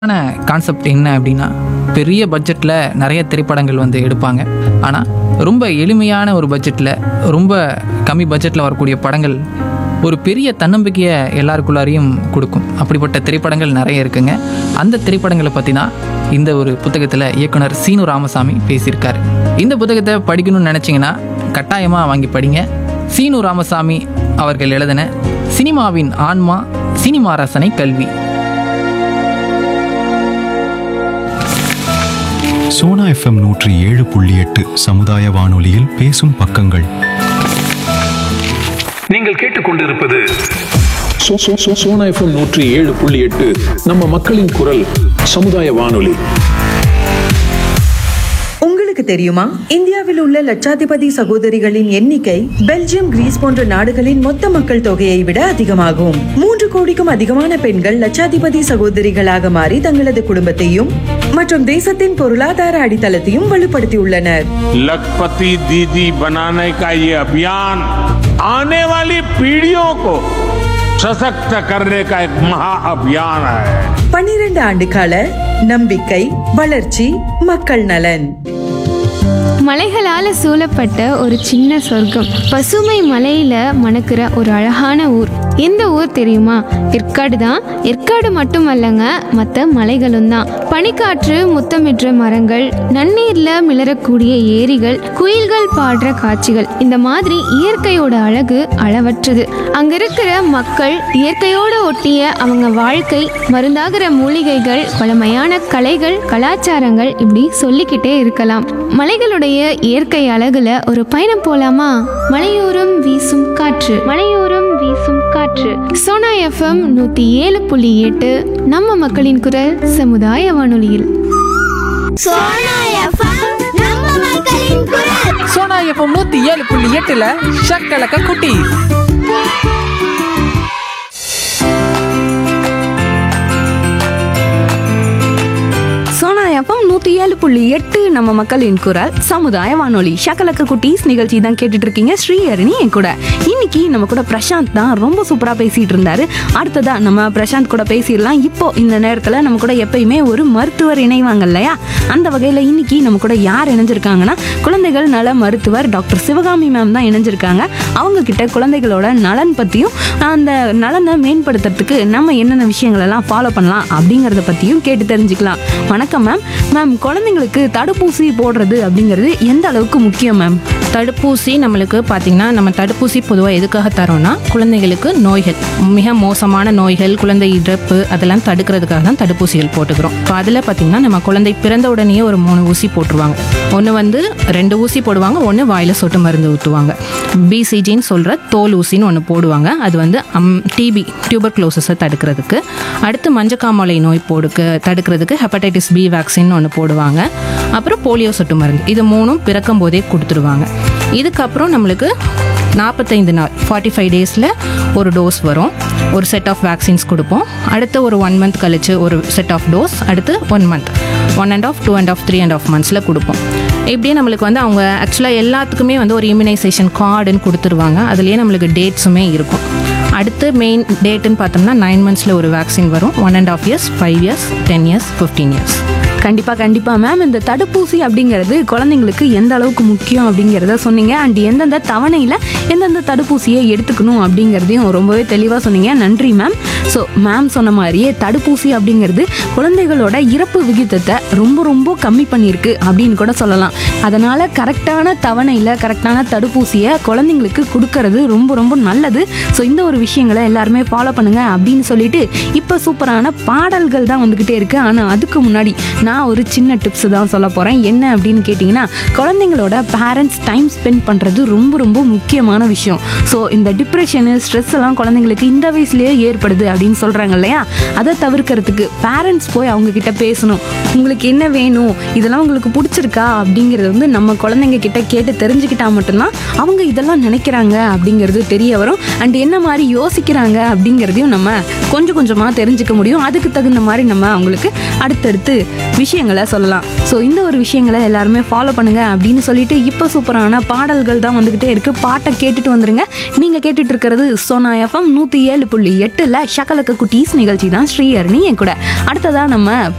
ஆன கான்செப்ட் என்ன அப்படின்னா, பெரிய பட்ஜெட்டில் நிறைய திரைப்படங்கள் வந்து எடுப்பாங்க. ஆனால் ரொம்ப எளிமையான ஒரு பட்ஜெட்டில், ரொம்ப கம்மி பட்ஜெட்டில் வரக்கூடிய படங்கள் ஒரு பெரிய தன்னம்பிக்கையை எல்லாருக்குள்ளாரையும் கொடுக்கும். அப்படிப்பட்ட திரைப்படங்கள் நிறைய இருக்குங்க. அந்த திரைப்படங்களை பற்றி தான் இந்த ஒரு புத்தகத்தில் இயக்குனர் சீனு ராமசாமி பேசியிருக்காரு. இந்த புத்தகத்தை படிக்கணும்னு நினச்சிங்கன்னா கட்டாயமாக வாங்கி படிங்க. சீனு ராமசாமி அவர்கள் எழுதின சினிமாவின் ஆன்மா, சினிமா ரசனை கல்வி. சோனா எஃப்எம் 107.8 சமுதாய வானொலியில் பேசும் பக்கங்கள். நீங்கள் கேட்டுக்கொண்டிருப்பது சோனா எஃப்எம் 107.8 நம்ம மக்களின் குரல் சமுதாய வானொலி. உங்களுக்கு தெரியுமா, இந்தியாவில் உள்ள லட்சாதிபதி சகோதரிகளின் எண்ணிக்கை பெல்ஜியம், கிரீஸ் போன்ற நாடுகளின் மொத்த மக்கள் தொகையை விட அதிகமாகும். 3 கோடிக்கும் அதிகமான பெண்கள் லட்சாதிபதி சகோதரிகளாக மாறி தங்களது குடும்பத்தையும் மற்றும் தேசத்தின் பொருளாதார அடித்தளத்தையும் வலுப்படுத்தியுள்ளனர். लखपति दीदी बनाने का ये अभियान आने वाली पीढ़ियों को सशक्त करने का एक महा अभियान है. 12 ஆண்டு கால நம்பிக்கை, வளர்ச்சி, மக்கள் நலன். மலைகளால சூழப்பட்ட ஒரு சின்ன சொர்க்கம், பசுமை மலையில மணக்கிற ஒரு அழகான ஊர். எந்த ஊர் தெரியுமா? ஏற்காடு தான். ஏற்காடு மட்டுமல்லங்க, மற்ற மலைகளும் தான். பனிக்காற்று முத்தமிடுற மரங்கள், நன்னீர்ல மிளறக்கூடிய ஏரிகள், குயில்கள் பாடுற காட்சிகள், இந்த மாதிரி இயற்கையோட அழகு அளவற்றது. அங்க இருக்கிற மக்கள், இயற்கையோட ஒட்டிய அவங்க வாழ்க்கை, மருந்தாகிற மூலிகைகள், பழமையான கலைகள், கலாச்சாரங்கள், இப்படி சொல்லிக்கிட்டே இருக்கலாம். மலைகளுடைய இயற்கை அழகுல ஒரு பயணம் போலாமா? மலையோரம் வீசும் காற்று, மலையோரம் வீசும் காற்று. சோனா எஃப்எம் 107.8 நம்ம மக்களின் குரல் சமுதாய வானொலியில். சோனா எஃப்எம் நம்ம மக்களின் குரல். சோனா எஃப்எம் 107.8ல ஷக்கலக்க குட்டி. சோனா எஃப்எம் 107.8 நம்ம மக்களின் குரல் சமுதாய வானொலி. ஷக்கலக்க குட்டீஸ் நிகழ்ச்சி தான் கேட்டுட்டு இருக்கீங்க. ஸ்ரீஹரணி என் கூட. இன்னைக்கு நம்ம கூட பிரசாந்த் தான் ரொம்ப சூப்பரா பேசிட்டு இருந்தாரு. அடுத்ததா நம்ம பிரசாந்த் கூட பேசிடலாம். இப்போ இந்த நேரத்துல நம்ம கூட எப்பயுமே ஒரு மருத்துவர் இணைவாங்க இல்லையா? அந்த வகையில இன்னைக்கு நம்ம கூட யார் இணைஞ்சிருக்காங்கன்னா, குழந்தைகள் நல மருத்துவர் டாக்டர் சிவகாமி மேம் தான் இணைஞ்சிருக்காங்க. அவங்க கிட்ட குழந்தைகளோட நலன் பத்தியும், அந்த நலனை மேம்படுத்துறதுக்கு நம்ம என்னென்ன விஷயங்கள் எல்லாம் ஃபாலோ பண்ணலாம் அப்படிங்கறத பத்தியும் கேட்டு தெரிஞ்சுக்கலாம். வணக்கம் மேம். மேம், குழந்தைங்களுக்கு தடுப்பூசி போடுறது அப்படிங்கிறது எந்த அளவுக்கு முக்கியம் மேம்? தடுப்பூசி நம்மளுக்கு பார்த்திங்கன்னா, நம்ம தடுப்பூசி பொதுவாக எதுக்காக தரோம்னா, குழந்தைகளுக்கு நோய்கள், மிக மோசமான நோய்கள், குழந்தை இறப்பு, அதெல்லாம் தடுக்கிறதுக்காக தான் தடுப்பூசிகள் போட்டுக்கிறோம். இப்போ அதில் பார்த்திங்கன்னா, நம்ம குழந்தை பிறந்த உடனேயே ஒரு 3 ஊசி போட்டுருவாங்க. ஒன்று வந்து 2 ஊசி போடுவாங்க, ஒன்று வாயில் சொட்டு மருந்து ஊற்றுவாங்க. பிசிஜின்னு சொல்கிற தோல் ஊசின்னு ஒன்று போடுவாங்க. அது வந்து டிபி, டியூபர்குலோசிஸை தடுக்கிறதுக்கு. அடுத்து மஞ்சக்காமலை நோய் தடுக்கிறதுக்கு ஹெப்படைட்டிஸ் பி வேக்சின் ஒன்று போடுவாங்க. அப்புறம் போலியோ சொட்டு மருந்து. இது 3ம் பிறக்கும் போதே கொடுத்துருவாங்க. இதுக்கப்புறம் நம்மளுக்கு 45 நாள் 45 டேஸில் ஒரு டோஸ் வரும். ஒரு செட் ஆஃப் வேக்சின்ஸ் கொடுப்போம். அடுத்து ஒரு 1 மந்த் கழிச்சு ஒரு செட் ஆஃப் டோஸ். அடுத்து 1 மந்த், 1.5, 2.5, 3.5 மந்த்ஸில் கொடுப்போம். இப்படியே நம்மளுக்கு வந்து அவங்க ஆக்சுவலாக எல்லாத்துக்குமே வந்து ஒரு இம்யூனைசேஷன் கார்டுன்னு கொடுத்துருவாங்க. அதுலேயே நம்மளுக்கு டேட்ஸுமே இருக்கும். அடுத்து மெயின் டேட்டுன்னு பார்த்தோம்னா 9 மந்த்ஸில் ஒரு வேக்சின் வரும். 1.5 இயர்ஸ், 5 இயர்ஸ், 10 இயர்ஸ், 15 இயர்ஸ். கண்டிப்பா மேம், இந்த தடுப்பூசி அப்படிங்கிறது குழந்தைங்களுக்கு எந்த அளவுக்கு முக்கியம் அப்படிங்கிறத சொன்னீங்க. அண்ட் எந்தெந்த தவணையில் எந்தெந்த தடுப்பூசியை எடுத்துக்கணும் அப்படிங்கிறதையும் ரொம்பவே தெளிவாக சொன்னீங்க. நன்றி மேம். ஸோ மேம் சொன்ன மாதிரியே தடுப்பூசி அப்படிங்கிறது குழந்தைகளோட இறப்பு விகிதத்தை ரொம்ப ரொம்ப கம்மி பண்ணியிருக்கு அப்படின்னு கூட சொல்லலாம். அதனால் கரெக்டான தவணையில் கரெக்டான தடுப்பூசியை குழந்தைங்களுக்கு கொடுக்கறது ரொம்ப ரொம்ப நல்லது. ஸோ இந்த ஒரு விஷயங்களை எல்லாருமே ஃபாலோ பண்ணுங்க அப்படின்னு சொல்லிட்டு, இப்போ சூப்பரான பாடல்கள் தான் வந்துக்கிட்டே இருக்கு. ஆனால் அதுக்கு முன்னாடி நான் ஒரு சின்ன டிப்ஸ் தான் சொல்ல போகிறேன். என்ன அப்படின்னு கேட்டிங்கன்னா, குழந்தைங்களோட பேரண்ட்ஸ் டைம் ஸ்பெண்ட் பண்ணுறது ரொம்ப ரொம்ப முக்கியமான விஷயம். ஸோ இந்த டிப்ரெஷனு, ஸ்ட்ரெஸ் எல்லாம் குழந்தைங்களுக்கு இந்த வயசுலேயே ஏற்படுது அப்படின்னு சொல்கிறாங்க இல்லையா? அதை தவிர்க்கிறதுக்கு பேரண்ட்ஸ் போய் அவங்க கிட்ட பேசணும். உங்களுக்கு என்ன வேணும், இதெல்லாம் உங்களுக்கு பிடிச்சிருக்கா அப்படிங்கிறது வந்து நம்ம குழந்தைங்க கிட்ட கேட்டு தெரிஞ்சுக்கிட்டா மட்டும்தான் அவங்க இதெல்லாம் நினைக்கிறாங்க அப்படிங்கிறது தெரிய வரும். அண்ட் என்ன மாதிரி யோசிக்கிறாங்க அப்படிங்கிறதையும் நம்ம கொஞ்சம் கொஞ்சமாக தெரிஞ்சுக்க முடியும். அதுக்கு தகுந்த மாதிரி நம்ம அவங்களுக்கு அடுத்தடுத்து விஷயங்களை சொல்லலாம். ஸோ இந்த ஒரு விஷயங்களை எல்லாருமே ஃபாலோ பண்ணுங்க அப்படின்னு சொல்லிட்டு, இப்போ சூப்பரான பாடல்கள் தான் வந்துகிட்டே இருக்கு. பாட்டை கேட்டுட்டு வந்துருங்க. நீங்க கேட்டுட்டு இருக்கிறது சோனா எஃப்எம் 107.8ல ஷக்கலக்க குட்டீஸ் நிகழ்ச்சி தான். ஸ்ரீஹரணி என் கூட. அடுத்ததா நம்ம